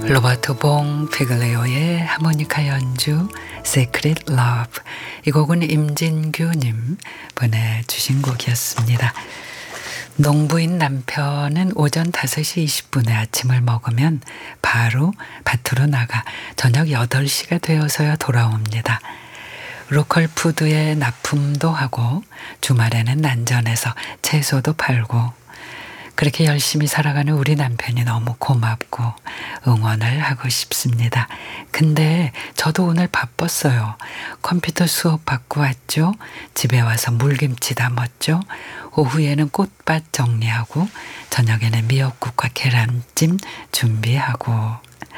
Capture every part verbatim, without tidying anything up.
로버트 봉 피글레오의 하모니카 연주 Sacred Love, 이 곡은 임진규님 보내주신 곡이었습니다. 농부인 남편은 오전 다섯 시 이십 분에 아침을 먹으면 바로 밭으로 나가 저녁 여덟 시가 되어서야 돌아옵니다. 로컬 푸드에 납품도 하고 주말에는 난전해서 채소도 팔고, 그렇게 열심히 살아가는 우리 남편이 너무 고맙고 응원을 하고 싶습니다. 근데 저도 오늘 바빴어요. 컴퓨터 수업 받고 왔죠. 집에 와서 물김치 담았죠. 오후에는 꽃밭 정리하고 저녁에는 미역국과 계란찜 준비하고,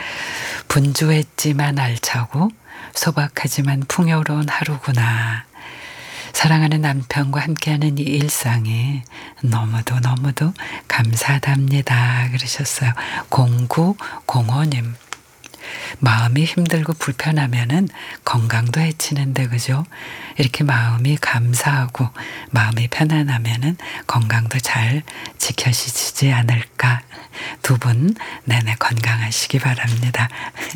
분주했지만 알차고 소박하지만 풍요로운 하루구나. 사랑하는 남편과 함께하는 이 일상이 너무도 너무도 감사하답니다. 그러셨어요. 공구공오님. 마음이 힘들고 불편하면은 건강도 해치는데, 그죠? 이렇게 마음이 감사하고 마음이 편안하면은 건강도 잘 지켜지지 않을까. 두 분 내내 건강하시기 바랍니다.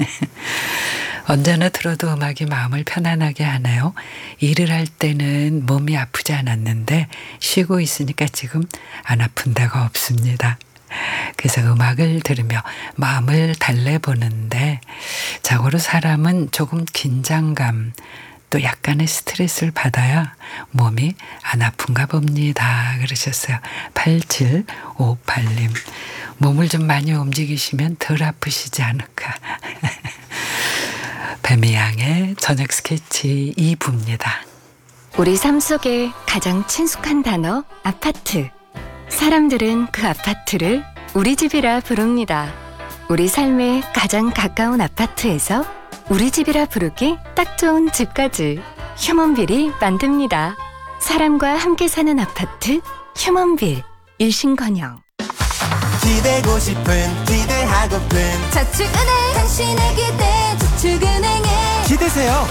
언제나 들어도 음악이 마음을 편안하게 하네요. 일을 할 때는 몸이 아프지 않았는데 쉬고 있으니까 지금 안 아픈 데가 없습니다. 그래서 음악을 들으며 마음을 달래보는데, 자고로 사람은 조금 긴장감 또 약간의 스트레스를 받아야 몸이 안 아픈가 봅니다. 그러셨어요. 팔칠오팔님. 몸을 좀 많이 움직이시면 덜 아프시지 않을까. 뱀이양의 저녁 스케치 이 부입니다. 우리 삶 속에 가장 친숙한 단어 아파트. 사람들은 그 아파트를 우리 집이라 부릅니다. 우리 삶에 가장 가까운 아파트에서 우리 집이라 부르기 딱 좋은 집까지 휴먼빌이 만듭니다. 사람과 함께 사는 아파트 휴먼빌. 일신건영. 기대고 싶은 기대하고픈 저축은행, 당신의 기대 저축은행에 기대세요.